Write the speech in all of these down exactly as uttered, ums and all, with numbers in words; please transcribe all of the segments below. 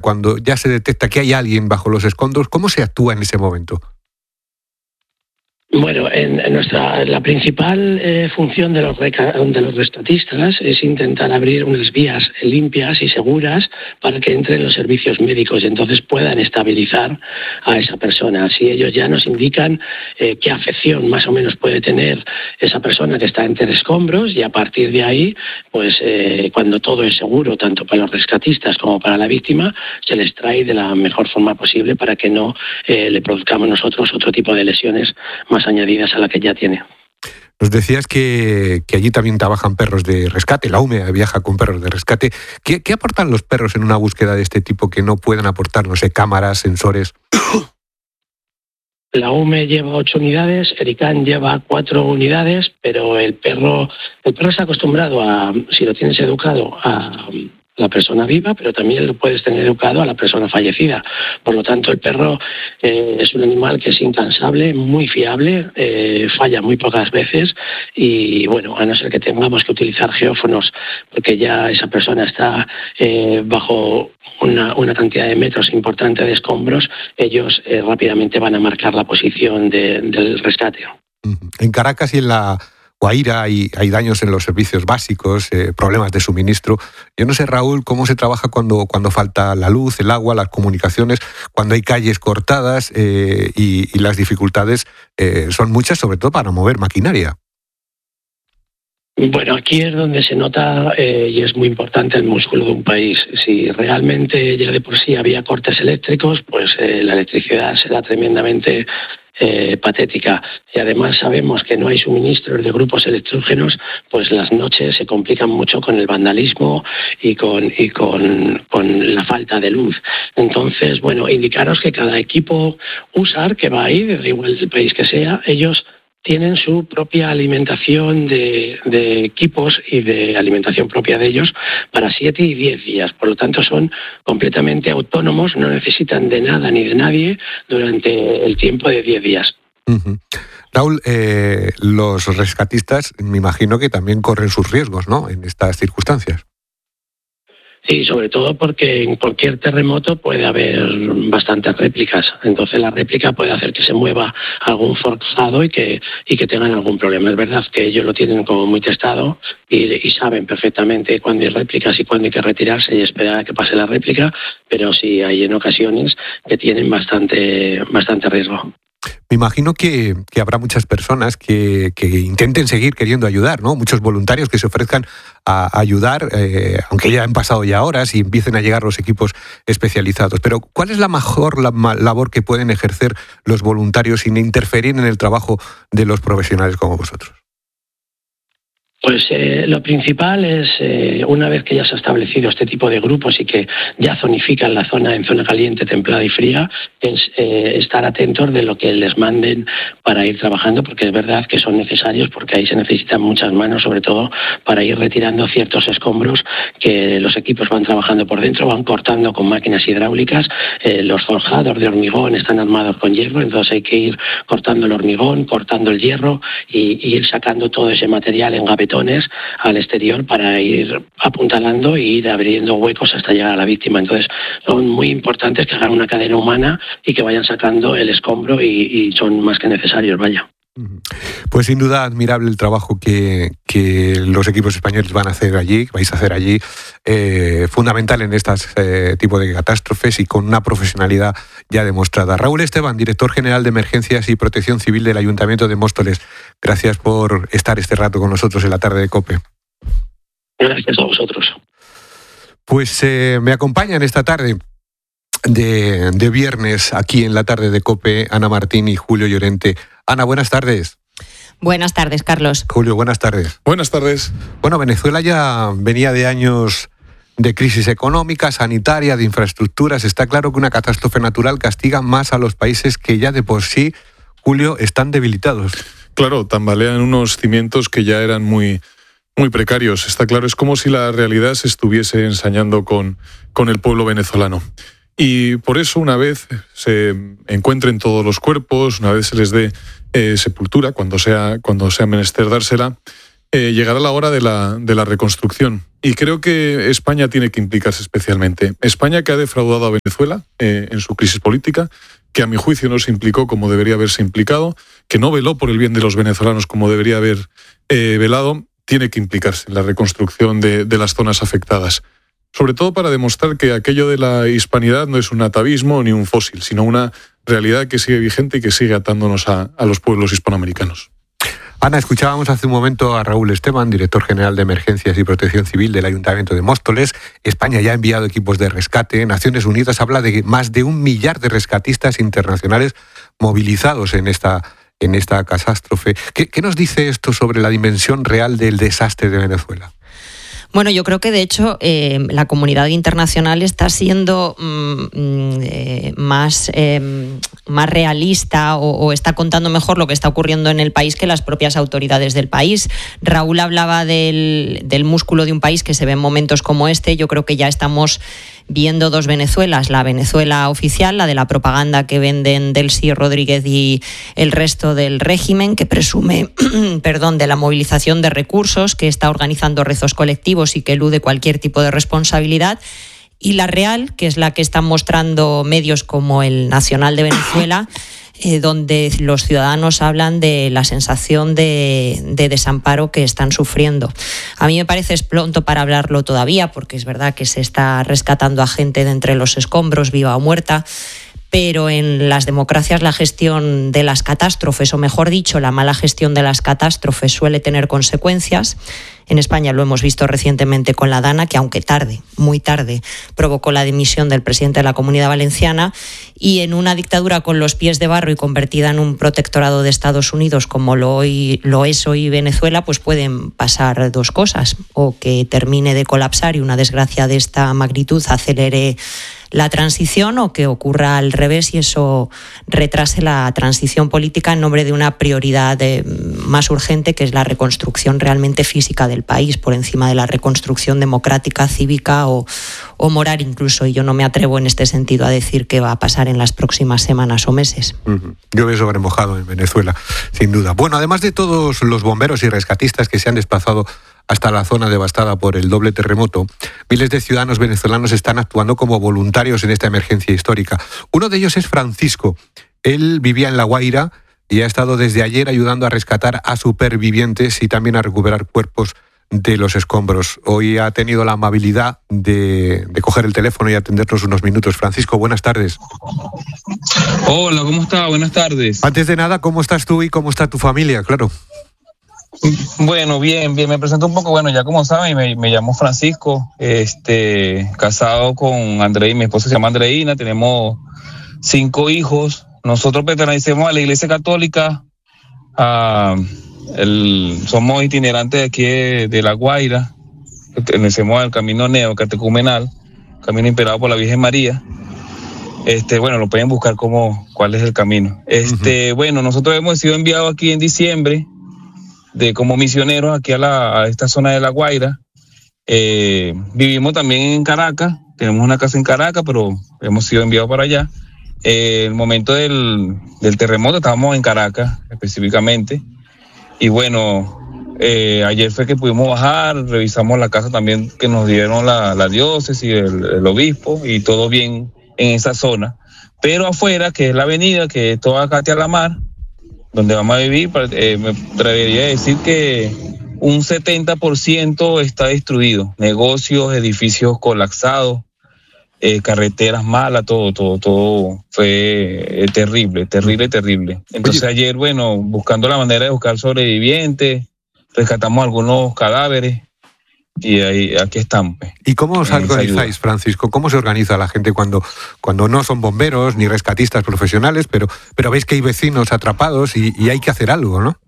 cuando ya se detecta que hay alguien bajo los escombros, ¿cómo se actúa en ese momento? Bueno, en, en nuestra la principal eh, función de los, reca, de los rescatistas es intentar abrir unas vías limpias y seguras para que entren los servicios médicos y entonces puedan estabilizar a esa persona. Si ellos ya nos indican eh, qué afección más o menos puede tener esa persona que está entre escombros, y a partir de ahí, pues eh, cuando todo es seguro, tanto para los rescatistas como para la víctima, se les trae de la mejor forma posible para que no eh, le produzcamos nosotros otro tipo de lesiones más añadidas a la que ya tiene. Nos decías que, que allí también trabajan perros de rescate, la U M E viaja con perros de rescate. ¿Qué, qué aportan los perros en una búsqueda de este tipo que no puedan aportar, no sé, cámaras, sensores? La U M E lleva ocho unidades, Ericán lleva cuatro unidades, pero el perro, el perro está acostumbrado a, si lo tienes educado, a la persona viva, pero también lo puedes tener educado a la persona fallecida. Por lo tanto, el perro eh, es un animal que es incansable, muy fiable, eh, falla muy pocas veces y, bueno, a no ser que tengamos que utilizar geófonos porque ya esa persona está eh, bajo una, una cantidad de metros importante de escombros, ellos eh, rápidamente van a marcar la posición de, del rescate. En Caracas y en la Guaira hay, hay daños en los servicios básicos, eh, problemas de suministro. Yo no sé, Raúl, cómo se trabaja cuando, cuando falta la luz, el agua, las comunicaciones, cuando hay calles cortadas eh, y, y las dificultades eh, son muchas, sobre todo para mover maquinaria. Bueno, aquí es donde se nota eh, y es muy importante el músculo de un país. Si realmente ya de por sí había cortes eléctricos, pues eh, la electricidad será tremendamente eh, patética. Y además sabemos que no hay suministros de grupos electrógenos, pues las noches se complican mucho con el vandalismo y con y con, con la falta de luz. Entonces, bueno, indicaros que cada equipo U S A R que va ahí, desde igual del país que sea, ellos tienen su propia alimentación de, de equipos y de alimentación propia de ellos para siete y diez días. Por lo tanto, son completamente autónomos, no necesitan de nada ni de nadie durante el tiempo de diez días. Uh-huh. Raúl, eh, los rescatistas me imagino que también corren sus riesgos, ¿no?, en estas circunstancias. Sí, sobre todo porque en cualquier terremoto puede haber bastantes réplicas. Entonces la réplica puede hacer que se mueva algún forzado y que y que tengan algún problema. Es verdad que ellos lo tienen como muy testado y, y saben perfectamente cuándo hay réplicas y cuándo hay que retirarse y esperar a que pase la réplica, pero sí hay en ocasiones que tienen bastante, bastante riesgo. Me imagino que, que habrá muchas personas que, que intenten seguir queriendo ayudar, ¿no? Muchos voluntarios que se ofrezcan a ayudar, eh, aunque ya han pasado ya horas y empiecen a llegar los equipos especializados. Pero ¿cuál es la mejor la, labor que pueden ejercer los voluntarios sin interferir en el trabajo de los profesionales como vosotros? Pues eh, lo principal es, eh, una vez que ya se ha establecido este tipo de grupos y que ya zonifican la zona en zona caliente, templada y fría, es eh, estar atentos de lo que les manden para ir trabajando, porque es verdad que son necesarios, porque ahí se necesitan muchas manos, sobre todo para ir retirando ciertos escombros que los equipos van trabajando por dentro, van cortando con máquinas hidráulicas, eh, los forjados de hormigón están armados con hierro, entonces hay que ir cortando el hormigón, cortando el hierro y, y ir sacando todo ese material en gavetones al exterior para ir apuntalando e ir abriendo huecos hasta llegar a la víctima. Entonces son muy importantes que hagan una cadena humana y que vayan sacando el escombro y, y son más que necesarios, vaya. Pues sin duda admirable el trabajo que, que los equipos españoles van a hacer allí, que vais a hacer allí, eh, fundamental en este eh, tipo de catástrofes y con una profesionalidad ya demostrada. Raúl Esteban, director general de Emergencias y Protección Civil del Ayuntamiento de Móstoles, gracias por estar este rato con nosotros en la tarde de COPE. Gracias a vosotros. Pues eh, me acompañan esta tarde de, de viernes aquí en la tarde de COPE Ana Martín y Julio Llorente. Ana, buenas tardes. Buenas tardes, Carlos. Julio, buenas tardes. Buenas tardes. Bueno, Venezuela ya venía de años de crisis económica, sanitaria, de infraestructuras. Está claro que una catástrofe natural castiga más a los países que ya de por sí, Julio, están debilitados. Claro, tambalean unos cimientos que ya eran muy, muy precarios. Está claro, es como si la realidad se estuviese ensañando con, con el pueblo venezolano. Y por eso, una vez se encuentren todos los cuerpos, una vez se les dé eh, sepultura, cuando sea, cuando sea menester dársela, eh, llegará la hora de la, de la reconstrucción. Y creo que España tiene que implicarse especialmente. España, que ha defraudado a Venezuela eh, en su crisis política, que a mi juicio no se implicó como debería haberse implicado, que no veló por el bien de los venezolanos como debería haber eh, velado, tiene que implicarse en la reconstrucción de, de las zonas afectadas. Sobre todo para demostrar que aquello de la hispanidad no es un atavismo ni un fósil, sino una realidad que sigue vigente y que sigue atándonos a, a los pueblos hispanoamericanos. Ana, escuchábamos hace un momento a Raúl Esteban, director general de Emergencias y Protección Civil del Ayuntamiento de Móstoles. España ya ha enviado equipos de rescate. Naciones Unidas habla de más de un millar de rescatistas internacionales movilizados en esta, en esta catástrofe. ¿Qué, qué nos dice esto sobre la dimensión real del desastre de Venezuela? Bueno, yo creo que de hecho eh, la comunidad internacional está siendo mm, eh, más, eh, más realista o, o está contando mejor lo que está ocurriendo en el país que las propias autoridades del país. Raúl hablaba del, del músculo de un país que se ve en momentos como este. Yo creo que ya estamos viendo dos Venezuelas, la Venezuela oficial, la de la propaganda que venden Delcy Rodríguez y el resto del régimen, que presume perdón, de la movilización de recursos, que está organizando rezos colectivos y que elude cualquier tipo de responsabilidad, y la real, que es la que están mostrando medios como el Nacional de Venezuela, eh, donde los ciudadanos hablan de la sensación de, de desamparo que están sufriendo. A mí me parece es pronto para hablarlo todavía, porque es verdad que se está rescatando a gente de entre los escombros, viva o muerta, pero en las democracias la gestión de las catástrofes, o mejor dicho, la mala gestión de las catástrofes suele tener consecuencias. En España lo hemos visto recientemente con la Dana, que aunque tarde, muy tarde, provocó la dimisión del presidente de la Comunidad Valenciana, y en una dictadura con los pies de barro y convertida en un protectorado de Estados Unidos como lo, hoy, lo es hoy Venezuela, pues pueden pasar dos cosas: o que termine de colapsar y una desgracia de esta magnitud acelere la transición, o que ocurra al revés y eso retrase la transición política en nombre de una prioridad de, más urgente, que es la reconstrucción realmente física del país, por encima de la reconstrucción democrática, cívica o, o moral incluso. Y yo no me atrevo en este sentido a decir qué va a pasar en las próximas semanas o meses. Uh-huh. Llueve sobre mojado en Venezuela, sin duda. Bueno, además de todos los bomberos y rescatistas que se han desplazado hasta la zona devastada por el doble terremoto, miles de ciudadanos venezolanos están actuando como voluntarios en esta emergencia histórica. Uno de ellos es Francisco. Él vivía en La Guaira y ha estado desde ayer ayudando a rescatar a supervivientes y también a recuperar cuerpos de los escombros. Hoy ha tenido la amabilidad de, de coger el teléfono y atendernos unos minutos. Francisco, buenas tardes. Hola, ¿cómo está? Buenas tardes. Antes de nada, ¿cómo estás tú y cómo está tu familia? Claro. Bueno, bien, bien, me presento un poco, bueno, ya como saben, me, me llamo Francisco, este, casado con Andreina, mi esposa se llama Andreina, tenemos cinco hijos. Nosotros pertenecemos a la Iglesia Católica, a el, somos itinerantes de aquí de, de La Guaira, pertenecemos al camino neocatecumenal, camino imperado por la Virgen María. Este, bueno, lo pueden buscar como cuál es el camino. Este, uh-huh. Bueno, nosotros hemos sido enviados aquí en diciembre de como misioneros aquí a, la, a esta zona de La Guaira. Eh, vivimos también en Caracas, tenemos una casa en Caracas, pero hemos sido enviados para allá. Eh, el momento del, del terremoto estábamos en Caracas específicamente, y bueno, eh, ayer fue que pudimos bajar, revisamos la casa también que nos dieron la, la diócesis, el, el obispo, y todo bien en esa zona. Pero afuera, que es la avenida, que es toda Catia la Mar, donde vamos a vivir, eh, me atrevería a decir que un setenta por ciento está destruido. Negocios, edificios colapsados, eh, carreteras malas, todo, todo, todo fue eh, terrible, terrible, terrible. Entonces Oye. ayer, bueno, buscando la manera de buscar sobrevivientes, rescatamos algunos cadáveres y ahí, aquí estamos. ¿Y cómo os organizáis, Francisco? ¿Cómo se organiza la gente cuando, cuando no son bomberos ni rescatistas profesionales, pero, pero veis que hay vecinos atrapados y, y hay que hacer algo, ¿no?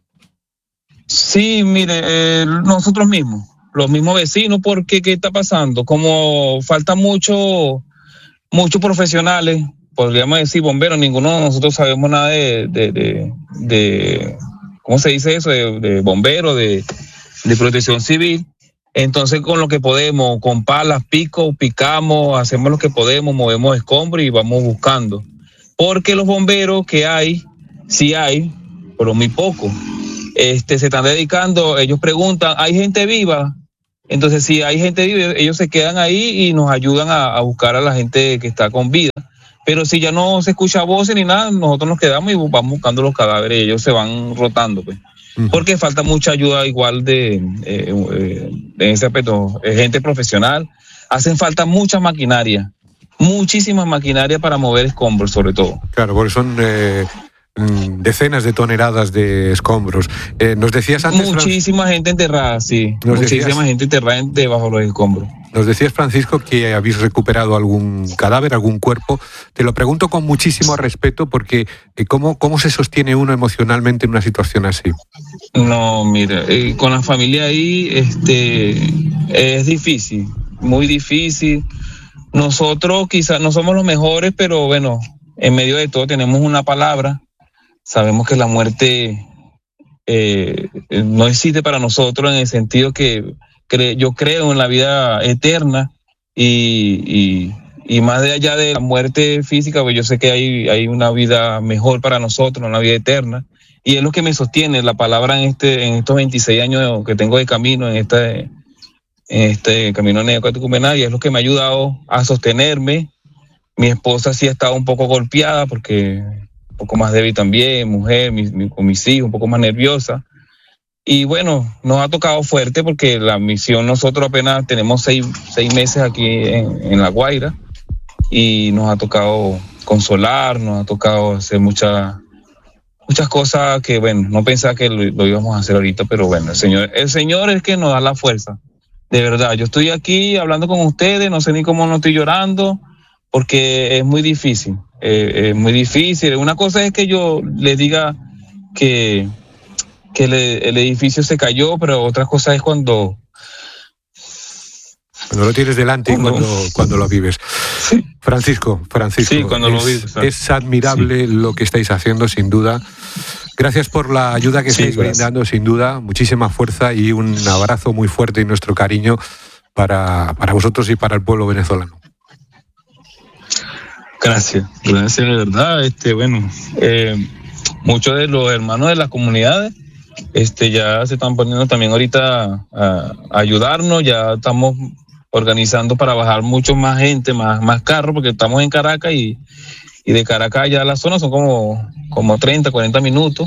Sí, mire, eh, nosotros mismos, los mismos vecinos, porque ¿qué está pasando? Como falta mucho, muchos profesionales, podríamos decir bomberos, ninguno de nosotros sabemos nada de, de, de, de ¿cómo se dice eso? De, de bomberos, de, de protección civil. Entonces, con lo que podemos, con palas, pico, picamos, hacemos lo que podemos, movemos escombros y vamos buscando. Porque los bomberos que hay, sí hay, pero muy poco. Este, se están dedicando, ellos preguntan, ¿hay gente viva? Entonces, si hay gente viva, ellos se quedan ahí y nos ayudan a, a buscar a la gente que está con vida. Pero si ya no se escucha voces ni nada, nosotros nos quedamos y vamos buscando los cadáveres y ellos se van rotando, pues. Uh-huh. Porque falta mucha ayuda igual de, eh, eh, de ese aspecto, eh, gente profesional. Hacen falta mucha maquinaria, muchísimas maquinaria para mover escombros, sobre todo. Claro, porque son eh, decenas de toneladas de escombros. Eh, nos decías antes... Muchísima Fran... gente enterrada, sí. Nos Muchísima decías... gente enterrada debajo de los escombros. Nos decías, Francisco, que habéis recuperado algún cadáver, algún cuerpo. Te lo pregunto con muchísimo respeto porque ¿cómo, cómo se sostiene uno emocionalmente en una situación así? No, mira, eh, con la familia ahí este, es difícil, muy difícil. Nosotros quizás no somos los mejores, pero bueno, en medio de todo tenemos una palabra. Sabemos que la muerte eh, no existe para nosotros en el sentido que cre- yo creo en la vida eterna y, y, y más de allá de la muerte física, pues yo sé que hay, hay una vida mejor para nosotros, una vida eterna. Y es lo que me sostiene la palabra en este en estos veintiséis años que tengo de camino, en este, en este camino neocatecumenal, y es lo que me ha ayudado a sostenerme. Mi esposa sí ha estado un poco golpeada porque un poco más débil también, mujer, mi, mi, con mis hijos, un poco más nerviosa. Y bueno, nos ha tocado fuerte porque la misión, nosotros apenas tenemos seis, seis meses aquí en, en La Guaira y nos ha tocado consolar, nos ha tocado hacer muchas muchas cosas que, bueno, no pensaba que lo, lo íbamos a hacer ahorita, pero bueno, el Señor, el Señor es el que nos da la fuerza. De verdad, yo estoy aquí hablando con ustedes, no sé ni cómo no estoy llorando, porque es muy difícil, eh, es muy difícil. Una cosa es que yo les diga que, que le, el edificio se cayó, pero otra cosa es cuando... Cuando lo tienes delante y cuando, cuando lo vives. Sí. Francisco, Francisco, sí, cuando es, lo vives, es admirable sí. lo que estáis haciendo, sin duda. Gracias por la ayuda que sí, estáis gracias. brindando, sin duda. Muchísima fuerza y un abrazo muy fuerte y nuestro cariño para, para vosotros y para el pueblo venezolano. Gracias, gracias de verdad. Este, bueno, eh, muchos de los hermanos de las comunidades este, ya se están poniendo también ahorita a, a ayudarnos, ya estamos organizando para bajar mucho más gente, más, más carros, porque estamos en Caracas y, y de Caracas ya la zona son como, como treinta, cuarenta minutos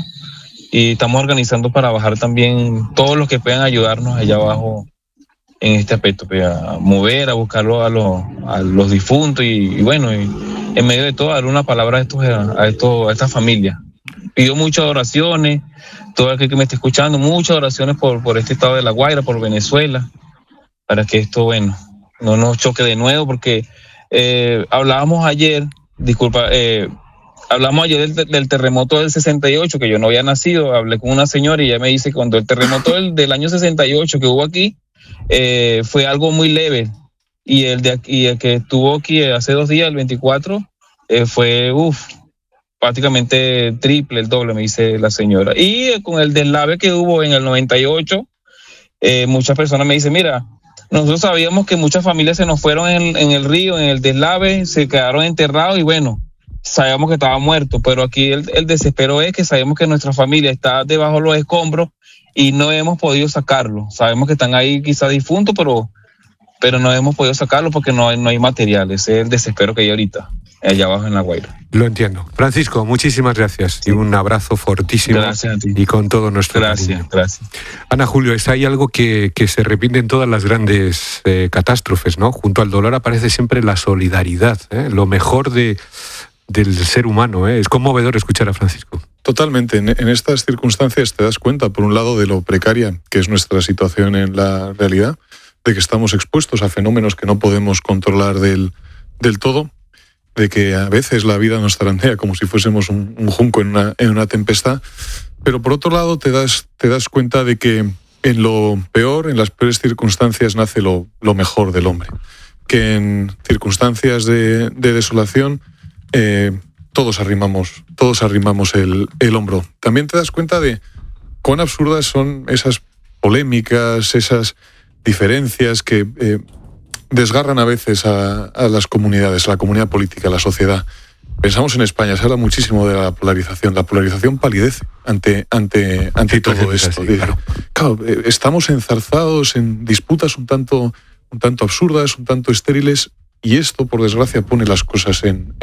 y estamos organizando para bajar también todos los que puedan ayudarnos allá abajo en este aspecto, a mover, a buscarlo a los, a los difuntos y, y bueno, y en medio de todo dar una palabra a estos, a estos, a estas familias. Pido muchas oraciones, todo aquel que me esté escuchando, muchas oraciones por, por este estado de La Guaira, por Venezuela, para que esto, bueno, no nos choque de nuevo, porque eh, hablábamos ayer, disculpa, eh, hablamos ayer del, del terremoto del sesenta y ocho, que yo no había nacido, hablé con una señora y ella me dice que cuando el terremoto del, del año sesenta y ocho que hubo aquí, eh, fue algo muy leve, y el de aquí, el que estuvo aquí hace dos días, el veinticuatro, eh, fue, uff, prácticamente triple, el doble, me dice la señora. Y con el deslave que hubo en el noventa y ocho, eh, muchas personas me dicen, mira, nosotros sabíamos que muchas familias se nos fueron en, en el río, en el deslave, se quedaron enterrados y bueno, sabíamos que estaban muertos, pero aquí el, el desespero es que sabemos que nuestra familia está debajo de los escombros y no hemos podido sacarlo. Sabemos que están ahí quizá difuntos, pero, pero no hemos podido sacarlo porque no hay, no hay material. Ese es el desespero que hay ahorita, allá abajo en La Guaira. Lo entiendo. Francisco, muchísimas gracias sí. y un abrazo fortísimo. Gracias a ti. Y con todo nuestro Gracias, cariño. gracias. Ana, Julio, es hay algo que, que se repite en todas las grandes eh, catástrofes, ¿no? Junto al dolor aparece siempre la solidaridad, ¿eh? Lo mejor de, del ser humano, ¿eh? Es conmovedor escuchar a Francisco. Totalmente. En, en estas circunstancias te das cuenta, por un lado, de lo precaria que es nuestra situación en la realidad, de que estamos expuestos a fenómenos que no podemos controlar del, del todo, de que a veces la vida nos zarandea como si fuésemos un, un junco en una, en una tempestad, pero por otro lado te das, te das cuenta de que en lo peor, en las peores circunstancias nace lo, lo mejor del hombre, que en circunstancias de, de desolación eh, todos arrimamos, todos arrimamos el, el hombro. También te das cuenta de cuán absurdas son esas polémicas, esas diferencias que eh, desgarran a veces a, a las comunidades, a la comunidad política, a la sociedad. Pensamos en España, se habla muchísimo de la polarización. La polarización palidece ante, ante, ante sí, todo esto. Así, claro. Claro, estamos enzarzados en disputas un tanto, un tanto absurdas, un tanto estériles, y esto, por desgracia, pone las cosas en,